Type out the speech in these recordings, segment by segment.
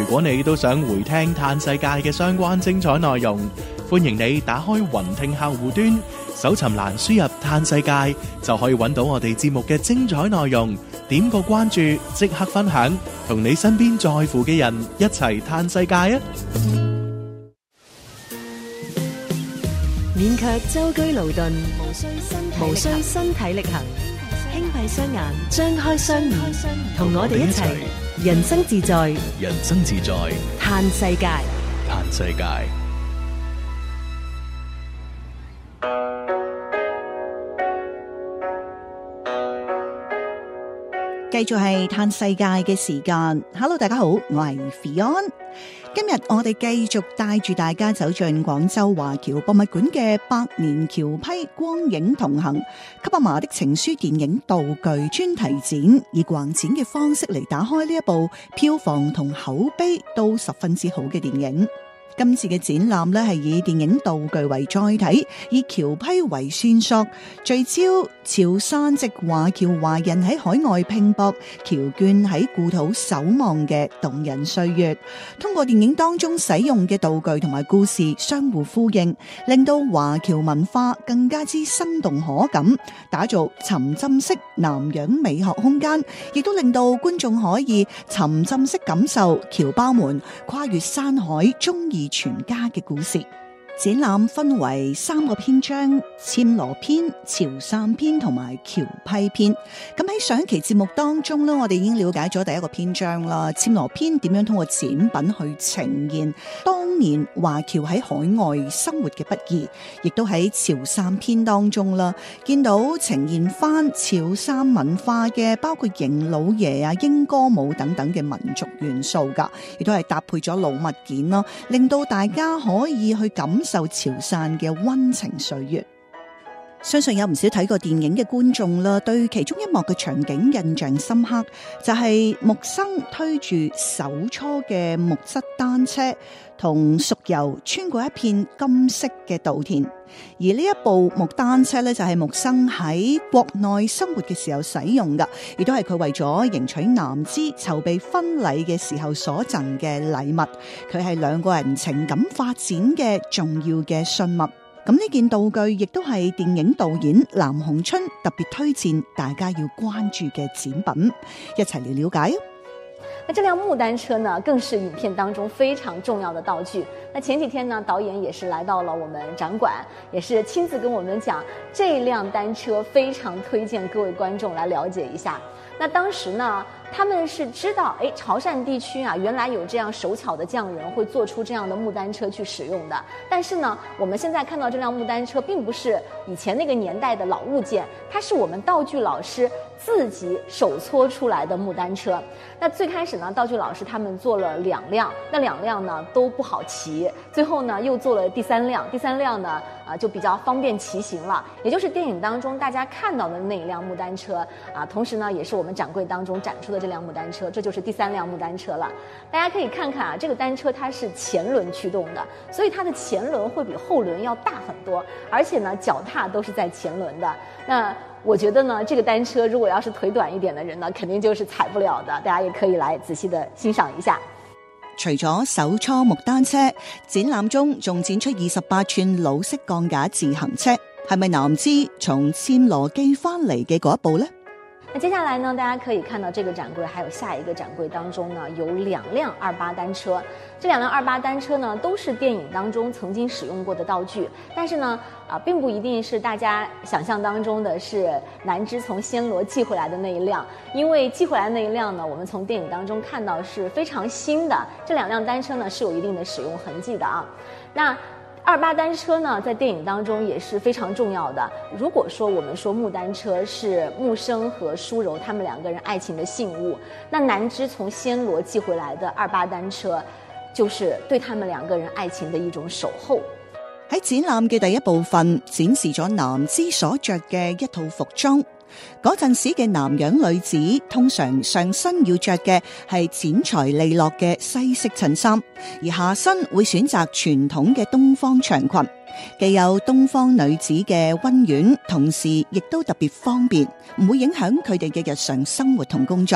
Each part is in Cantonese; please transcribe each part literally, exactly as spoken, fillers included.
如果你都想回聽嘆世界嘅相關精彩內容，歡迎你打開雲聽客戶端，搜尋欄輸入嘆世界，就可以揾到我哋節目嘅精彩內容。點個關注，即刻分享，同你身邊在乎嘅人一齊嘆世界啊！ 勉強舟車勞頓，無需身無需身體力行，輕閉雙眼，張開雙耳，同我哋一齊人生自在， 人生自在， 嘆世界， 嘆世界。 繼續係嘆世界嘅時間。Hello， 大家好，我係 Fion。今日我哋繼續帶住大家走進廣州華僑博物館嘅百年橋批光影同行給阿嫲的情書電影道具專題展，以橫展嘅方式嚟打開呢一部票房同口碑都十分之好嘅電影。今次嘅展覽咧係以電影道具為載體，以僑批為線索，聚焦潮汕籍華僑華人喺海外拼搏、僑眷喺故土守望嘅動人歲月。通過電影當中使用嘅道具同埋故事相互呼應，令到華僑文化更加之生動可感，打造沉浸式南洋美學空間，亦都令到觀眾可以沉浸式感受僑胞們跨越山海忠義全家嘅故事。展覽分為三個篇章：暹羅篇、潮汕篇同埋僑批篇。咁喺上一期節目當中咧，我哋已經了解咗第一個篇章啦。暹羅篇點樣通過展品去呈現當年華僑喺海外生活嘅不易，亦都喺潮汕篇當中啦，見到呈現翻潮汕文化嘅包括迎老爺啊、英歌舞等等嘅民族元素噶，亦都係搭配咗老物件啦，令到大家可以去感受潮汕嘅溫情歲月。相信有唔少睇過電影嘅觀眾啦，對其中一幕嘅場景印象深刻，就係木生推住手搓嘅木質單車，同熟遊穿過一片金色嘅稻田。而呢一部木單車咧，就係木生喺國內生活嘅時候使用噶，亦都係佢為咗迎娶男芝籌備婚禮嘅時候所贈嘅禮物。佢係兩個人情感發展嘅重要嘅信物。咁呢件道具亦都係電影導演藍鴻春特別推薦大家要關注嘅展品，一齊嚟了解。 那這輛木單車呢，更是影片當中非常重要的道具。那前幾天呢，導演也是來到了我們展館，也是親自跟我們講，這輛單車非常推薦各位觀眾來了解一下。那當時呢，他們是知道，誒，潮汕地區啊，原來有這樣手巧的匠人會做出這樣的木單車去使用的。但是呢，我們現在看到這輛木單車，並不是以前那個年代的老物件，它是我們道具老師自己手搓出來的木單車。那最開始呢，道具老師他們做了兩輛，那兩輛呢都不好騎，最後呢又做了第三輛，第三輛呢啊、呃、就比較方便騎行了，也就是電影當中大家看到的那一輛木單車啊，同時呢也是我們展櫃當中展出的這輛木單車，這就是第三輛木單車了。大家可以看看啊，這個單車它是前輪驅動的，所以它的前輪會比後輪要大很多，而且呢腳踏都是在前輪的。那我覺得呢，這個單車如果要是腿短一點的人呢，肯定就是踩不了的。大家也可以來仔細的欣賞一下。 除咗手搓木單車，展覽中仲展出二十八寸老式鋼架自行車，係咪男芝從暹羅寄翻嚟嘅嗰一部呢？ 那接下來呢，大家可以看到這個展櫃，還有下一個展櫃當中呢，有兩輛二八單車。這兩輛二八單車呢，都是電影當中曾經使用過的道具，但是呢，啊，並不一定是大家想象當中的是男芝從暹羅寄回來的那一輛，因為寄回來那一輛呢，我們從電影當中看到是非常新的。這兩輛單車呢，是有一定的使用痕跡的啊。那二八單車呢，在電影當中也是非常重要的。如果說我們說木單車是木生和舒柔他們兩個人愛情的信物，那男芝從暹羅寄回來的二八單車，就是對他們兩個人愛情的一種守候。 喺展覽嘅第一部分展示咗男芝所着嘅一套服裝。嗰陣時嘅南洋女子通常上身要着嘅係剪裁利落嘅西式襯衫，而下身會選擇傳統嘅東方長裙，既有東方女子嘅溫婉，同時亦都特別方便，唔會影響佢哋嘅日常生活同工作。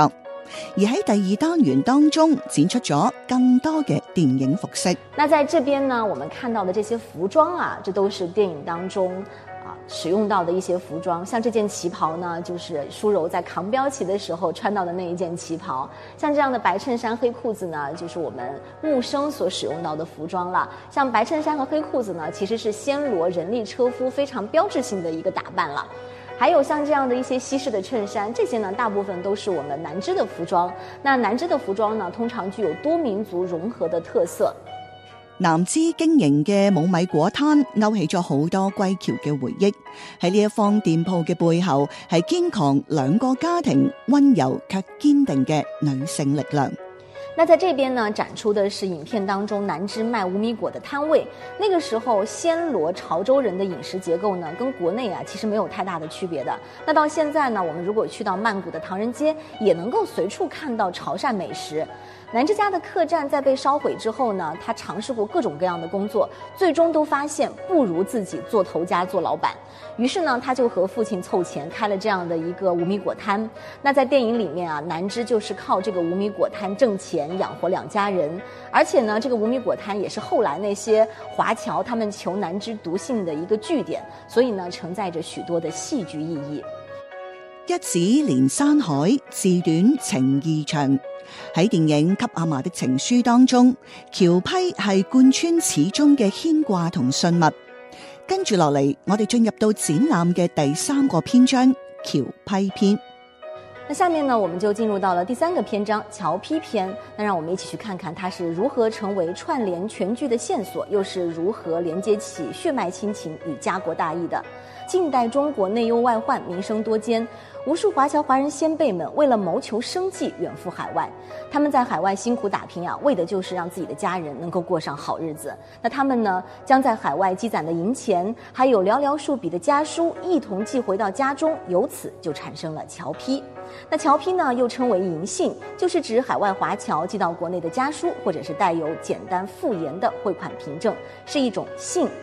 而喺第二單元當中展出咗更多嘅電影服飾。 那在這邊呢，我們看到的這些服裝啊，這都是電影當中啊使用到的一些服裝。像這件旗袍呢，就是舒柔在扛標旗的時候穿到的那一件旗袍。像這樣的白襯衫黑褲子呢，就是我們木生所使用到的服裝了。像白襯衫和黑褲子呢，其實是暹羅人力車夫非常標誌性的一個打扮了。還有像這樣的一些西式的襯衫，這些呢大部分都是我們南支的服裝。那南支的服裝呢，通常具有多民族融合的特色。 南支經營嘅冇米果攤勾起咗好多歸僑嘅回憶。喺呢一方店鋪嘅背後，係堅強兩個家庭溫柔卻堅定嘅女性力量。 那在這邊呢，展出的是影片當中南支賣無米果的攤位。那個時候，暹羅潮州人的飲食結構呢，跟國內啊其實沒有太大的區別的。那到現在呢，我們如果去到曼谷的唐人街，也能夠隨處看到潮汕美食。南支家的客棧在被燒毀之後呢，他嘗試過各種各樣的工作，最終都發現不如自己做頭家做老闆。於是呢，他就和父親湊錢開了這樣的一個無米果攤。那在電影裡面啊，南支就是靠這個無米果攤掙錢養活兩家人。而且呢，這個無米果攤也是後來那些華僑他們求南支獨信的一個據點，所以呢，承載着許多的戲劇意義。 一指連山海，字短情意長。喺電影《給阿嫲的情書》當中，僑批係貫穿始終嘅牽掛同信物。跟住落嚟，我哋進入到展覽嘅第三個篇章僑批篇。 那下面呢，我們就進入到了第三個篇章僑批篇。那讓我們一起去看看它是如何成為串聯全劇的線索，又是如何連接起血脈親情與家國大義的。近代中國內憂外患，民生多艱，無數華僑華人先輩們為了謀求生計遠赴海外。他們在海外辛苦打拼啊，為的就是讓自己的家人能夠過上好日子。那他們呢，將在海外積攢的銀錢，還有寥寥數筆的家書，一同寄回到家中，由此就產生了僑批。那僑批呢，又稱為銀信，就是指海外華僑寄到國內的家書，或者是帶有簡單附言的匯款憑證，是一種信